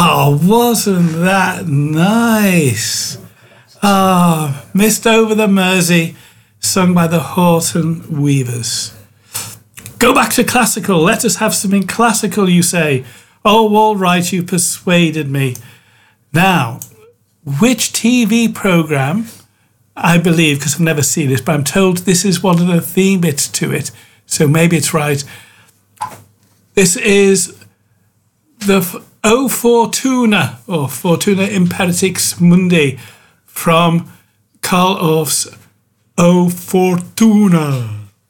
Oh, wasn't that nice? Ah, Mist Over the Mersey, sung by the Horton Weavers. Go back to classical. Let us have something classical, you say. Oh, all right, you persuaded me. Now, which TV programme, I believe, because I've never seen it, but I'm told this is one of the theme bits to it, so maybe it's right. This is the O Fortuna, or Fortuna Imperatrix Mundi, from Carl Orff's O Fortuna.